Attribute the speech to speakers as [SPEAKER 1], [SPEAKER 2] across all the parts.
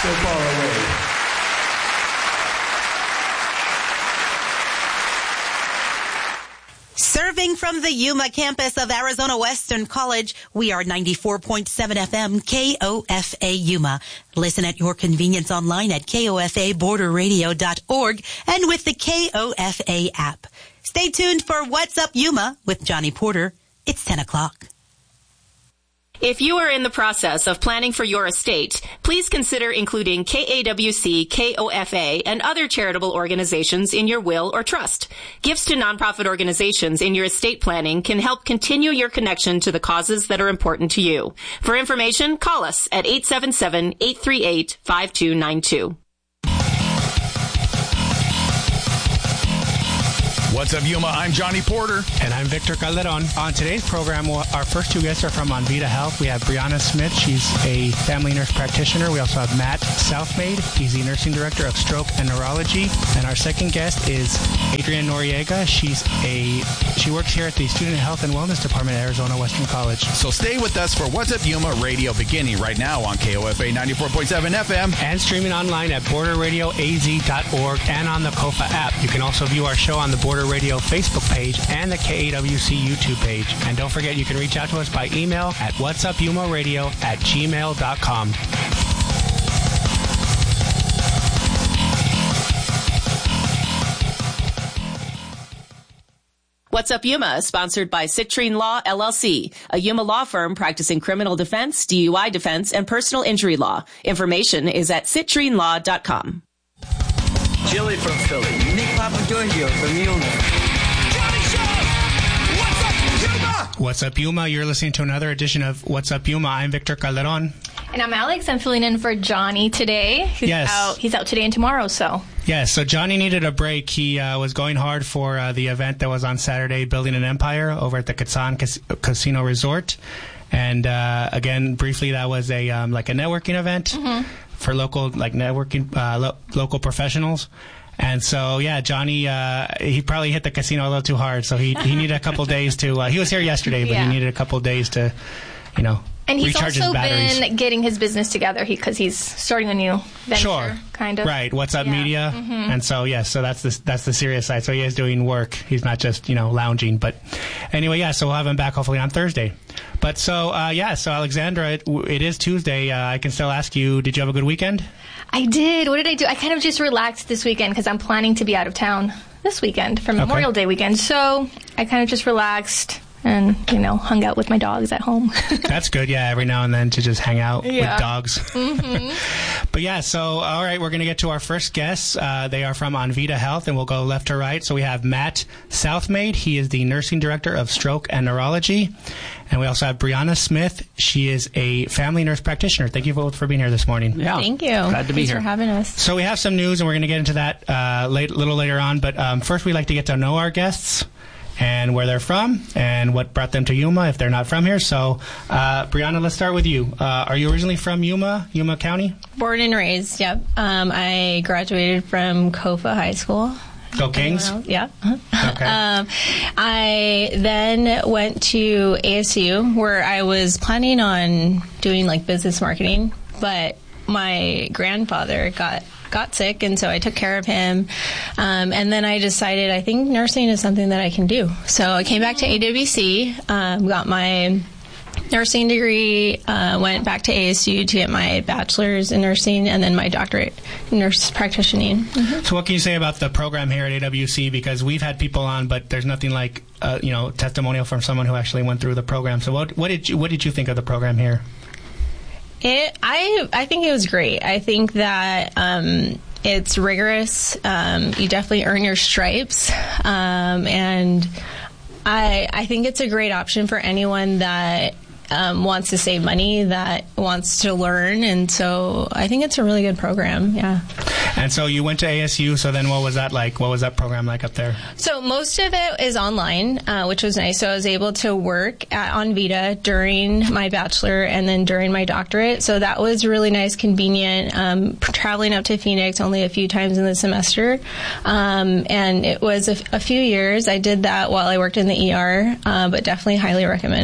[SPEAKER 1] so far away.
[SPEAKER 2] Serving from the Yuma campus of Arizona Western College, we are 94.7 FM KOFA Yuma. Listen at your convenience online at kofaborderradio.org and with the KOFA app. Stay tuned for What's Up Yuma with Johnny Porter. It's 10 o'clock.
[SPEAKER 3] If you are in the process of planning for your estate, please consider including KAWC, KOFA, and other charitable organizations in your will or trust. Gifts to nonprofit organizations in your estate planning can help continue your connection to the causes that are important to you. For information, call us at 877-838-5292.
[SPEAKER 4] What's up, Yuma? I'm Johnny Porter.
[SPEAKER 5] And I'm Victor Calderon. On today's program, our first two guests are from Onvita Health. We have Brianna Smith. She's a family nurse practitioner. We also have Matt Southmaid. He's the nursing director of stroke and neurology. And our second guest is Adrienne Noriega. She works here at the Student Health and Wellness Department at Arizona Western College.
[SPEAKER 4] So stay with us for What's Up Yuma Radio, beginning right now on KOFA 94.7 FM.
[SPEAKER 5] And streaming online at borderradioaz.org and on the KOFA app. You can also view our show on the Border Radio Facebook page and the KAWC YouTube page. And don't forget, you can reach out to us by email at whatsupyumaradio@gmail.com.
[SPEAKER 3] What's Up Yuma is sponsored by Citrine Law, LLC, a Yuma law firm practicing criminal defense, DUI defense, and personal injury law. Information is at citrinelaw.com.
[SPEAKER 6] Jilly from Philly. Nick Papagiorgio from Yuma.
[SPEAKER 4] Johnny Show! What's Up Yuma?
[SPEAKER 5] What's Up Yuma? You're listening to another edition of What's Up Yuma. I'm Victor Calderon.
[SPEAKER 7] And I'm Alex. I'm filling in for Johnny today. He's out today and tomorrow, so.
[SPEAKER 5] Yes, so Johnny needed a break. He was going hard for the event that was on Saturday, Building an Empire, over at the Quezon Casino Resort. And again, briefly, that was a networking event for local local professionals. And so, yeah, Johnny, he probably hit the casino a little too hard. So he needed a couple days to, he was here yesterday, but he needed a couple days to,
[SPEAKER 7] and he's
[SPEAKER 5] recharge
[SPEAKER 7] also
[SPEAKER 5] his batteries.
[SPEAKER 7] been getting his business together because he's starting a new venture, kind of.
[SPEAKER 5] Right. What's Up Media. And so, so that's the serious side. So he is doing work. He's not just, lounging. But anyway, so we'll have him back hopefully on Thursday. But so Alexandra, it is Tuesday. I can still ask you, did you have a good weekend?
[SPEAKER 7] I did. What did I do? I kind of just relaxed this weekend because I'm planning to be out of town this weekend for Memorial Day weekend. So I kind of just relaxed and, hung out with my dogs at home.
[SPEAKER 5] That's good, every now and then to just hang out with dogs. But so, all right, we're going to get to our first guests. They are from Onvita Health, and we'll go left to right. So we have Matt Southmaid. He is the nursing director of stroke and neurology. And we also have Brianna Smith. She is a family nurse practitioner. Thank you both for being here this morning.
[SPEAKER 7] Yeah. Thank you.
[SPEAKER 4] Glad to be here.
[SPEAKER 7] Thanks for having us.
[SPEAKER 5] So we have some news, and we're going to get into that a little later on. But first, we'd like to get to know our guests and where they're from and what brought them to Yuma if they're not from here. So, Brianna, let's start with you. Are you originally from Yuma County?
[SPEAKER 8] Born and raised, yep. I graduated from KOFA High School.
[SPEAKER 5] Go Kings?
[SPEAKER 8] Yeah.
[SPEAKER 5] Okay.
[SPEAKER 8] I then went to ASU where I was planning on doing business marketing, but my grandfather got sick, and so I took care of him. And then I decided I think nursing is something that I can do. So I came back to AWC, got my nursing degree, went back to ASU to get my bachelor's in nursing, and then my doctorate in nurse practitioning.
[SPEAKER 5] So what can you say about the program here at AWC? Because we've had people on, but there's nothing like testimonial from someone who actually went through the program. So what did you think of the program here?
[SPEAKER 8] I think it was great. I think that it's rigorous. You definitely earn your stripes, and I think it's a great option for anyone that wants to save money, that wants to learn, and so I think it's a really good program. Yeah.
[SPEAKER 5] And so you went to ASU, so then what was that like? What was that program like up there?
[SPEAKER 8] So most of it is online, which was nice. So I was able to work at Onvita during my bachelor and then during my doctorate. So that was really nice, convenient. Traveling up to Phoenix only a few times in the semester. And it was a few years. I did that while I worked in the ER, but definitely highly recommend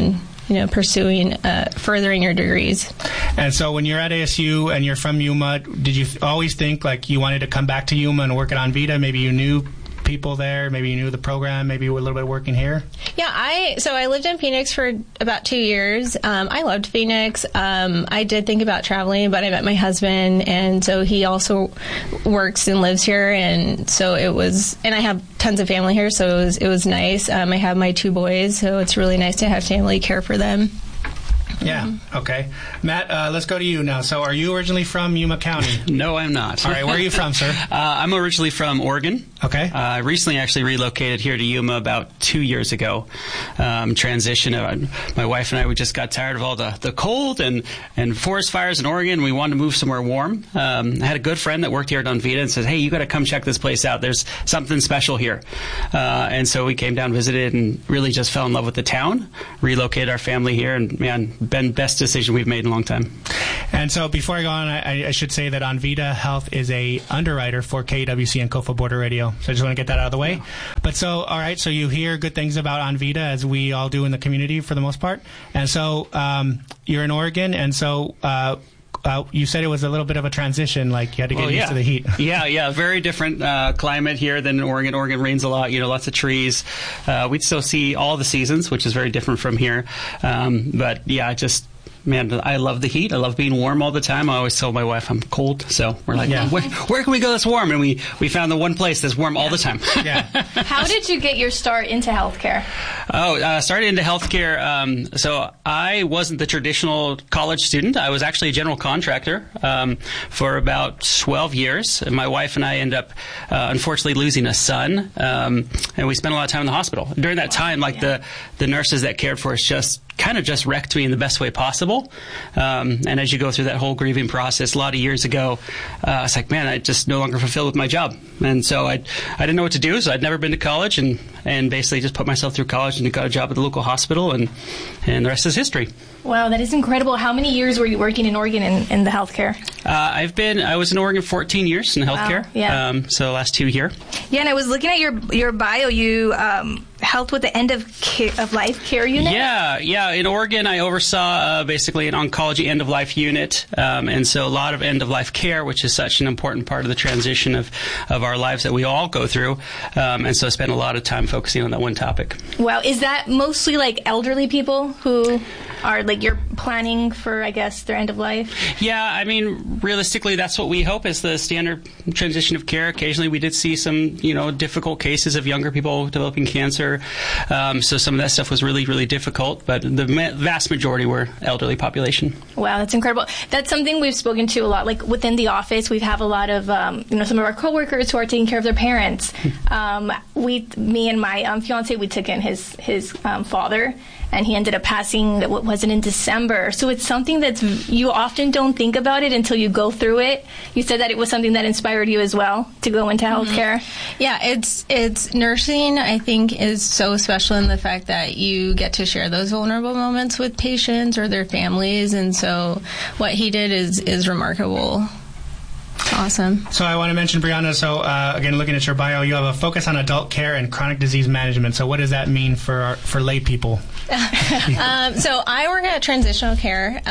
[SPEAKER 8] pursuing, furthering your degrees.
[SPEAKER 5] And so when you're at ASU and you're from Yuma, did you always think like you wanted to come back to Yuma and work at Onvita? Maybe you knew people there, maybe you knew the program, maybe you were a little bit working here?
[SPEAKER 8] Yeah, I lived in Phoenix for about 2 years. I loved Phoenix. I did think about traveling, but I met my husband, and so he also works and lives here, and so and I have tons of family here, so it was nice. I have my 2 boys, so it's really nice to have family care for them.
[SPEAKER 5] Yeah, okay. Matt, let's go to you now. So are you originally from Yuma County?
[SPEAKER 1] No, I'm not.
[SPEAKER 5] All right, where are you from, sir?
[SPEAKER 1] I'm originally from Oregon.
[SPEAKER 5] Okay.
[SPEAKER 1] I recently actually relocated here to Yuma about 2 years ago. Transition. My wife and I, we just got tired of all the cold and forest fires in Oregon. We wanted to move somewhere warm. I had a good friend that worked here at Onvita and said, hey, you got to come check this place out. There's something special here. And so we came down, visited, and really just fell in love with the town, relocated our family here, and man, been best decision we've made in a long time.
[SPEAKER 5] And so before I go on, I should say that Onvita Health is a underwriter for KWC and Kofa Border Radio. So I just want to get that out of the way. Yeah. But so, all right, so you hear good things about Onvita, as we all do in the community for the most part. And so you're in Oregon, and so you said it was a little bit of a transition, like you had to get used to the heat.
[SPEAKER 1] Yeah, very different climate here than in Oregon. Oregon rains a lot, lots of trees. We'd still see all the seasons, which is very different from here. But yeah, man, I love the heat. I love being warm all the time. I always tell my wife I'm cold, so we're like, where can we go that's warm? And we found the one place that's warm all the time.
[SPEAKER 5] Yeah.
[SPEAKER 7] How did you get your start into healthcare?
[SPEAKER 1] Started into healthcare. So I wasn't the traditional college student. I was actually a general contractor for about 12 years. And my wife and I ended up, unfortunately, losing a son. And we spent a lot of time in the hospital. During that time, the nurses that cared for us just wrecked me in the best way possible. And as you go through that whole grieving process, a lot of years ago, I was like, man, I just no longer fulfilled with my job. And so I didn't know what to do, so I'd never been to college, and basically just put myself through college and got a job at the local hospital, and the rest is history.
[SPEAKER 7] Wow, that is incredible. How many years were you working in Oregon in the healthcare?
[SPEAKER 1] I was in Oregon 14 years in healthcare.
[SPEAKER 7] Wow, yeah.
[SPEAKER 1] So the last 2 years.
[SPEAKER 7] Yeah, and I was looking at your bio. You helped with the end of life care unit.
[SPEAKER 1] Yeah. In Oregon, I oversaw basically an oncology end of life unit, and so a lot of end of life care, which is such an important part of the transition of our lives that we all go through. And so I spent a lot of time focusing on that one topic.
[SPEAKER 7] Wow, is that mostly like elderly people who are like you're planning for, I guess, their end of life? Yeah,
[SPEAKER 1] I mean, realistically, that's what we hope is the standard transition of care. Occasionally, we did see some, difficult cases of younger people developing cancer. So some of that stuff was really, really difficult, but the vast majority were elderly population. Wow,
[SPEAKER 7] that's incredible. That's something we've spoken to a lot. Like within the office, we have a lot of, some of our coworkers who are taking care of their parents. Me and my fiance, we took in his father, and he ended up passing, what was it, in December. So it's something that you often don't think about it until you go through it. You said that it was something that inspired you as well to go into healthcare.
[SPEAKER 8] Yeah, it's nursing, I think, is so special in the fact that you get to share those vulnerable moments with patients or their families. And so what he did is remarkable. Awesome. So I want to mention, Brianna, so again, looking at your bio, you have a focus on adult care and chronic disease management. So what does that mean for lay people? So I work at transitional care.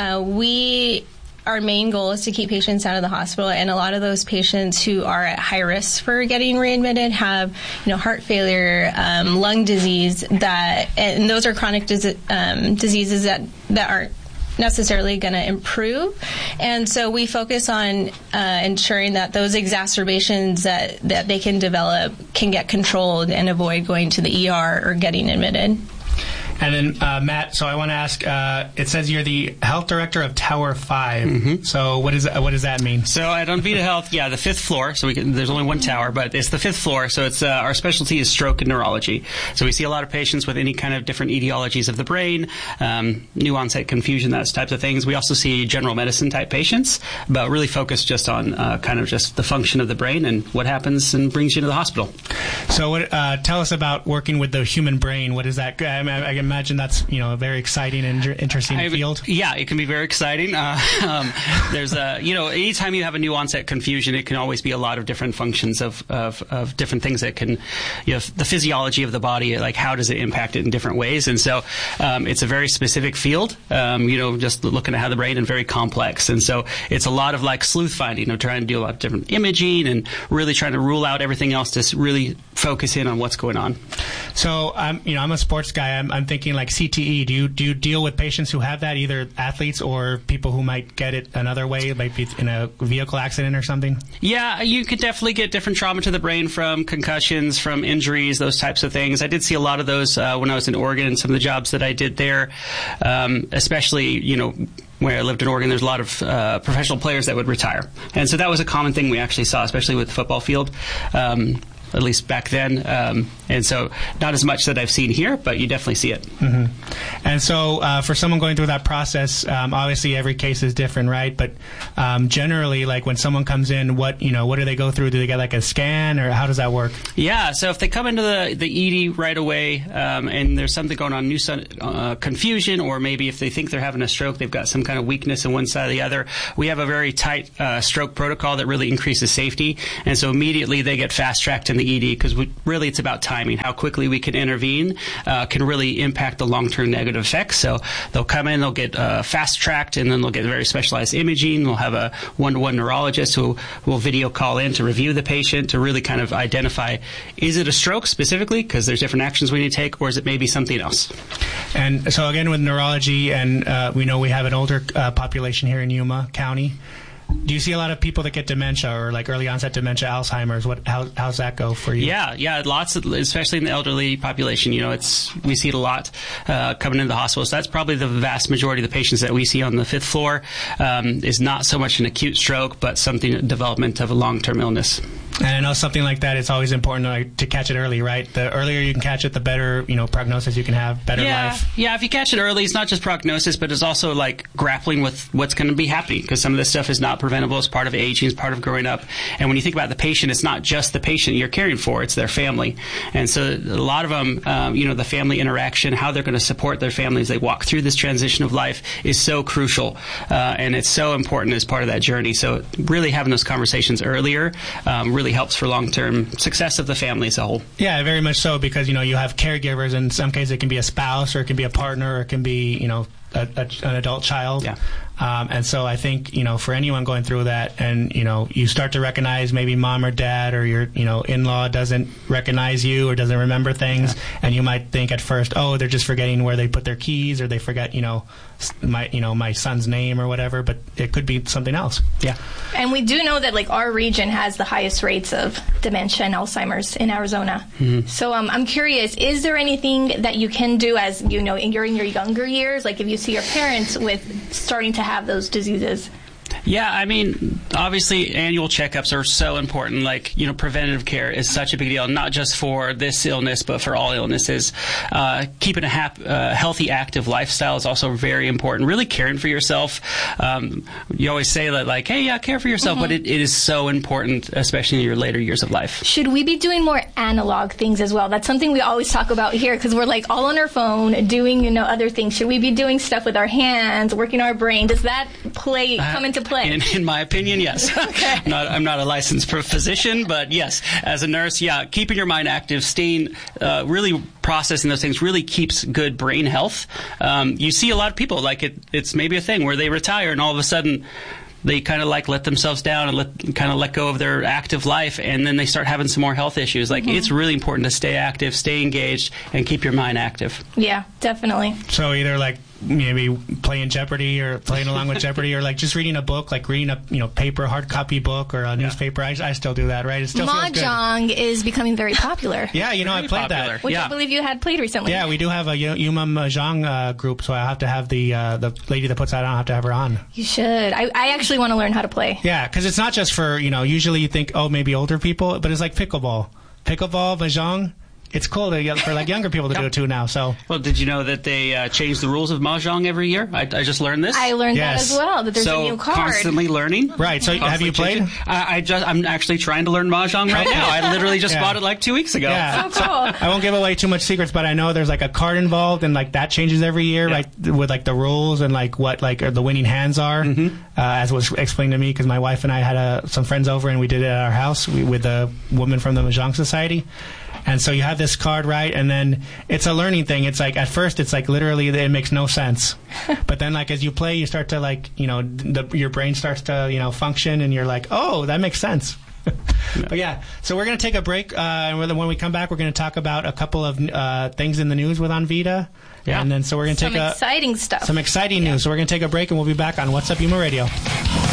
[SPEAKER 8] Our main goal is to keep patients out of the hospital, and a lot of those patients who are at high risk for getting readmitted have, heart failure, lung disease, and those are chronic diseases that aren't necessarily going to improve. And so we focus on ensuring that those exacerbations that they can develop can get controlled and avoid going to the ER or getting admitted. And then, Matt, so I want to ask, it says you're the health director of Tower 5. Mm-hmm. So what does that mean? So at Onvita Health, the 5th floor. So there's only one tower, but it's the 5th floor. So it's our specialty is stroke and neurology. So we see a lot of patients with any kind of different etiologies of the brain, new onset confusion, those types of things. We also see general medicine type patients, but really focus just on kind of just the function of the brain and what happens and brings you to the hospital. So tell us about working with the human brain. What is that? I
[SPEAKER 5] imagine that's a very exciting and interesting field.
[SPEAKER 1] Yeah, it can be very exciting. There's anytime you have a new onset confusion, it can always be a lot of different functions of different things that can, the physiology of the body, like how does it impact it in different ways. And so it's a very specific field, just looking at how the brain, and very complex. And so it's a lot of like sleuth finding, of trying to do a lot of different imaging and really trying to rule out everything else to really focus in on what's going on.
[SPEAKER 5] So I'm a sports guy. I'm thinking like CTE. Do you deal with patients who have that, either athletes or people who might get it another way, might be in a vehicle accident or something? Yeah,
[SPEAKER 1] you could definitely get different trauma to the brain from concussions, from injuries, those types of things. I did see a lot of those when I was in Oregon and some of the jobs that I did there, especially, where I lived in Oregon. There's a lot of professional players that would retire. And so that was a common thing we actually saw, especially with the football field. At least back then. And so not as much that I've seen here, but you definitely see it.
[SPEAKER 5] Mm-hmm. And so for someone going through that process, obviously every case is different, right? But generally, like when someone comes in, what do they go through? Do they get like a scan, or how does that work?
[SPEAKER 1] Yeah, so if they come into the ED right away and there's something going on, confusion, or maybe if they think they're having a stroke, they've got some kind of weakness in one side or the other, we have a very tight stroke protocol that really increases safety. And so immediately they get fast-tracked in the ED, because really it's about timing. How quickly we can intervene can really impact the long-term negative effects. So they'll come in, they'll get fast-tracked, and then they'll get very specialized imaging. They'll have a one-to-one neurologist who will video call in to review the patient to really kind of identify, is it a stroke specifically, because there's different actions we need to take, or is it maybe something else?
[SPEAKER 5] And so again, with neurology, and we know we have an older population here in Yuma County. Do you see a lot of people that get dementia, or like early onset dementia, Alzheimer's? How's that go for you?
[SPEAKER 1] Yeah, lots of, especially in the elderly population. We see it a lot coming into the hospital. So that's probably the vast majority of the patients that we see on the 5th floor. Is not so much an acute stroke, but development of a long-term illness.
[SPEAKER 5] And I know something like that, it's always important to catch it early, right? The earlier you can catch it, the better, prognosis you can have, better life.
[SPEAKER 1] Yeah, if you catch it early, it's not just prognosis, but it's also like grappling with what's going to be happening, because some of this stuff is not preventable. It's part of aging, it's part of growing up. And when you think about the patient, it's not just the patient you're caring for, it's their family. And so a lot of them, the family interaction, how they're going to support their family as they walk through this transition of life is so crucial. And it's so important as part of that journey. So really having those conversations earlier really helps for long-term success of the family as a whole.
[SPEAKER 5] Yeah, very much so, because, you have caregivers. In some cases, it can be a spouse, or it can be a partner, or it can be, an adult child.
[SPEAKER 1] Yeah.
[SPEAKER 5] And so I think, for anyone going through that, and, you start to recognize maybe mom or dad or your, in-law doesn't recognize you or doesn't remember things. Yeah. And you might think at first, oh, they're just forgetting where they put their keys, or they forget, my son's name or whatever, but it could be something else. Yeah.
[SPEAKER 7] And we do know that like our region has the highest rates of dementia and Alzheimer's in Arizona.
[SPEAKER 1] Mm-hmm.
[SPEAKER 7] So I'm curious, is there anything that you can do as, in your younger years, like if you see your parents with starting to have those diseases?
[SPEAKER 1] Yeah, I mean, obviously annual checkups are so important. Like, preventative care is such a big deal, not just for this illness, but for all illnesses. Keeping a healthy, active lifestyle is also very important. Really caring for yourself. You always say that, like, hey, yeah, care for yourself, mm-hmm. but it is so important, especially in your later years of life.
[SPEAKER 7] Should we be doing more analog things as well? That's something we always talk about here, because we're like all on our phone doing, other things. Should we be doing stuff with our hands, working our brain? Does that come into play?
[SPEAKER 1] In my opinion, yes.
[SPEAKER 7] Okay.
[SPEAKER 1] I'm not a licensed physician, but yes, as a nurse, yeah, keeping your mind active, staying, really processing those things really keeps good brain health. You see a lot of people, like it's maybe a thing where they retire and all of a sudden they kind of let themselves down and let go of their active life, and then they start having some more health issues. Like, mm-hmm. It's really important to stay active, stay engaged, and keep your mind active.
[SPEAKER 7] Yeah, definitely.
[SPEAKER 5] So either maybe playing Jeopardy, or playing along with Jeopardy, or just reading a book, like reading a paper, hard copy book, or a newspaper. I still do that, right? It still feels good.
[SPEAKER 7] Mahjong is becoming very popular.
[SPEAKER 5] Yeah, I played that.
[SPEAKER 7] Which I believe you had played recently.
[SPEAKER 5] Yeah, we do have a Yuma Mahjong group, so I have to have the lady that puts that on. I have to have her on.
[SPEAKER 7] You should. I actually want to learn how to play.
[SPEAKER 5] Yeah, because it's not just for, usually you think, oh, maybe older people, but it's like pickleball. Pickleball, Mahjong. it's cool for like younger people to do it too now. So,
[SPEAKER 1] well, did you know that they change the rules of mahjong every year? I just learned this.
[SPEAKER 7] I learned that as well. That there's a new card.
[SPEAKER 1] Constantly learning.
[SPEAKER 5] Right. So, have you played?
[SPEAKER 1] I'm actually trying to learn mahjong right now. I literally just bought it like 2 weeks ago.
[SPEAKER 5] Yeah.
[SPEAKER 7] So cool.
[SPEAKER 5] I won't give away too much secrets, but I know there's like a card involved, and like that changes every year, right? With like the rules and like what like the winning hands are, as was explained to me, because my wife and I had some friends over and we did it at our house with a woman from the Mahjong Society. And so you have this card, right? And then it's a learning thing. It's like, at first, it's like literally it makes no sense. But then, like, as you play, you start to, like, you know, your brain starts to, you know, function, and you're like, oh, that makes sense. But yeah, so we're going to take a break. And when we come back, we're going to talk about a couple of things in the news with Anvita. Yeah. And then so we're going to take
[SPEAKER 7] some exciting stuff.
[SPEAKER 5] Some exciting news. So we're going to take a break, and we'll be back on What's Up Yuma Radio.